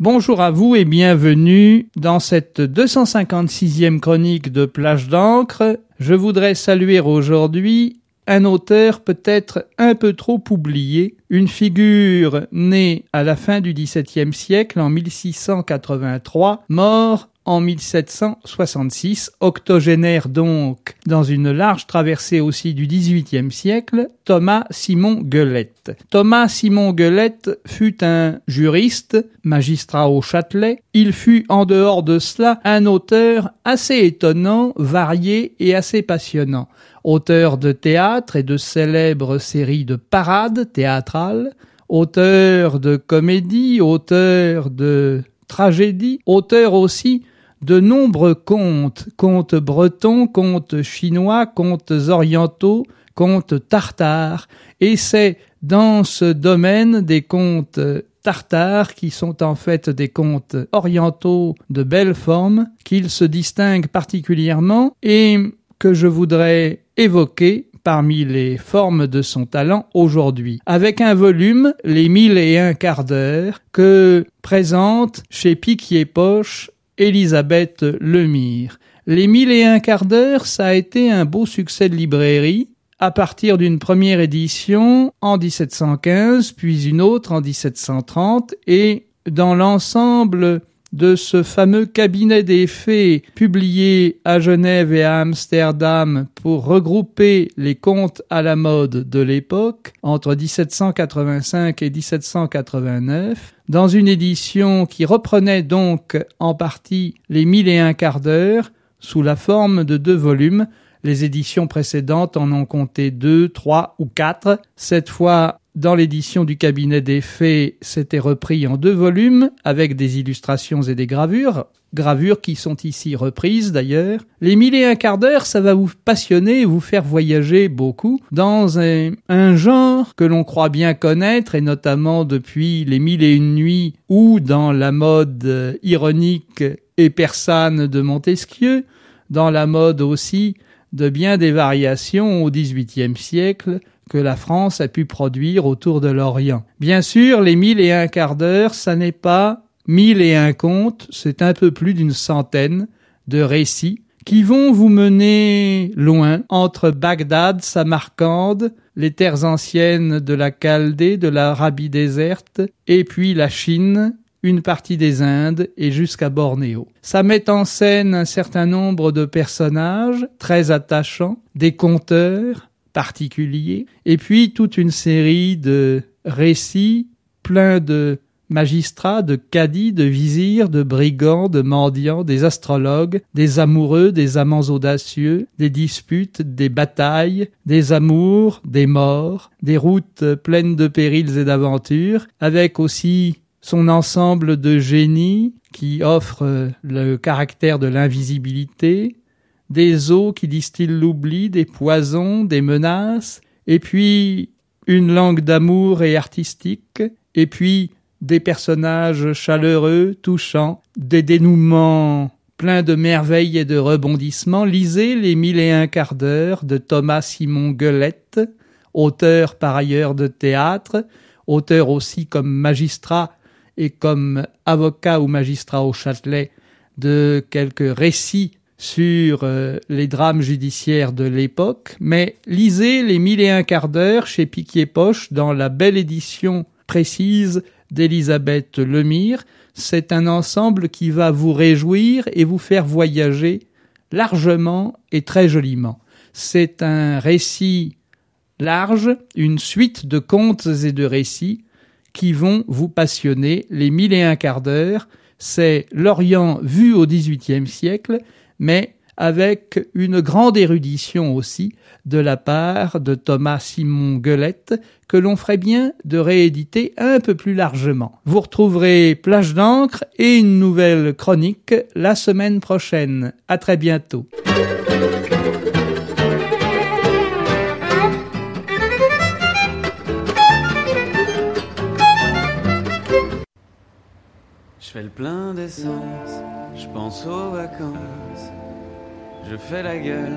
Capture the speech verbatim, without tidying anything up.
Bonjour à vous et bienvenue dans cette deux cent cinquante-sixième chronique de Plage d'encre. Je voudrais saluer aujourd'hui un auteur peut-être un peu trop oublié, une figure née à la fin du dix-septième siècle en mille six cent quatre-vingt-trois, mort en mille sept cent soixante-six, octogénaire donc dans une large traversée aussi du dix-huitième siècle, Thomas Simon Gueulette. Thomas Simon Gueulette fut un juriste, magistrat au Châtelet. Il fut en dehors de cela un auteur assez étonnant, varié et assez passionnant. Auteur de théâtre et de célèbres séries de parades théâtrales, auteur de comédies, auteur de tragédies, auteur aussi de nombreux contes, contes bretons, contes chinois, contes orientaux, contes tartares, et c'est dans ce domaine des contes tartares, qui sont en fait des contes orientaux de belle forme, qu'il se distingue particulièrement et que je voudrais évoquer parmi les formes de son talent aujourd'hui, avec un volume, Les Mille et un quarts d'heure, que présente chez Picquier-Poche Élisabeth Lemire. Les Mille et un quarts d'heure, ça a été un beau succès de librairie, à partir d'une première édition en dix-sept cent quinze, puis une autre en dix-sept cent trente, et dans l'ensemble de ce fameux cabinet des fées publié à Genève et à Amsterdam pour regrouper les contes à la mode de l'époque, entre dix-sept cent quatre-vingt-cinq et dix-sept cent quatre-vingt-neuf, dans une édition qui reprenait donc en partie les Mille et un quarts d'heure sous la forme de deux volumes. Les éditions précédentes en ont compté deux, trois ou quatre. Cette fois, dans l'édition du cabinet des fées, c'était repris en deux volumes, avec des illustrations et des gravures, gravures qui sont ici reprises d'ailleurs. Les Mille et un quarts d'heure, ça va vous passionner et vous faire voyager beaucoup dans un, un genre que l'on croit bien connaître, et notamment depuis les Mille et une nuits, ou dans la mode ironique et persane de Montesquieu, dans la mode aussi de bien des variations au dix-huitième siècle, que la France a pu produire autour de l'Orient. Bien sûr, les Mille et un quarts d'heure, ça n'est pas mille et un contes, c'est un peu plus d'une centaine de récits qui vont vous mener loin, entre Bagdad, Samarcande, les terres anciennes de la Chaldée, de l'Arabie déserte, et puis la Chine, une partie des Indes et jusqu'à Bornéo. Ça met en scène un certain nombre de personnages très attachants, des conteurs particuliers, et puis toute une série de récits pleins de magistrats, de cadis, de vizirs, de brigands, de mendiants, des astrologues, des amoureux, des amants audacieux, des disputes, des batailles, des amours, des morts, des routes pleines de périls et d'aventures, avec aussi son ensemble de génies qui offre le caractère de l'invisibilité, des eaux qui distillent l'oubli, des poisons, des menaces, et puis une langue d'amour et artistique, et puis des personnages chaleureux, touchants, des dénouements pleins de merveilles et de rebondissements. Lisez Les Mille et un quarts d'heure de Thomas Simon Gueulette, auteur par ailleurs de théâtre, auteur aussi comme magistrat et comme avocat ou magistrat au Châtelet de quelques récits sur euh, les drames judiciaires de l'époque, mais lisez Les Mille et un quarts d'heure chez Picquier-Poche dans la belle édition précise d'Élisabeth Lemire. C'est un ensemble qui va vous réjouir et vous faire voyager largement et très joliment. C'est un récit large, une suite de contes et de récits qui vont vous passionner. Les Mille et un quarts d'heure, c'est l'Orient vu au dix-huitième siècle, mais avec une grande érudition aussi de la part de Thomas Simon Gueulette, que l'on ferait bien de rééditer un peu plus largement. Vous retrouverez Plage d'encre et une nouvelle chronique la semaine prochaine. À très bientôt. Je fais le plein d'essence, je pense aux vacances, je fais la gueule.